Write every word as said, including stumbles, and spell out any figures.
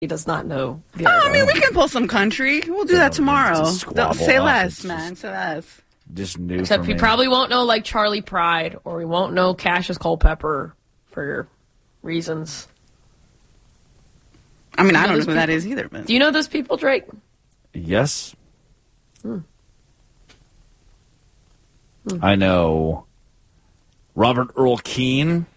He does not know. The Oh, I mean, we can pull some country. We'll do that tomorrow. Don't say less, man. Say less. Just new. Except he probably won't know like Charlie Pride, or he won't know Cassius Culpepper for reasons. I mean, I don't know who people? that is either. But. Do you know those people, Drake? Yes. Hmm. I know Robert Earl Keane.